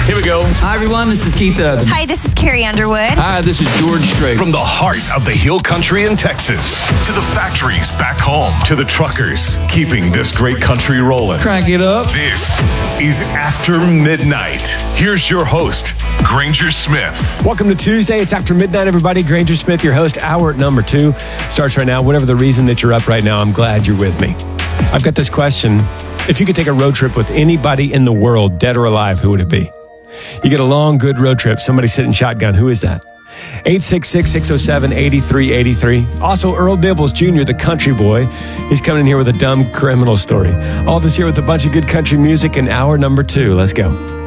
Here we go. Hi, everyone. This is Keith Urban. Hi, this is Carrie Underwood. Hi, this is George Strait. From the heart of the Hill Country in Texas to the factories back home to the truckers keeping this great country rolling. Crank it up. This is After Midnight. Here's your host, Granger Smith. Welcome to Tuesday. It's After Midnight, everybody. Granger Smith, your host. Hour number 2 starts right now. Whatever the reason that you're up right now, I'm glad you're with me. I've got this question. If you could take a road trip with anybody in the world, dead or alive, who would it be? You get a long, good road trip. Somebody sitting shotgun. Who is that? 866-607-8383. Also, Earl Dibbles Jr., the country boy. He's coming in here with a dumb criminal story. All this here with a bunch of good country music in hour number 2. Let's go.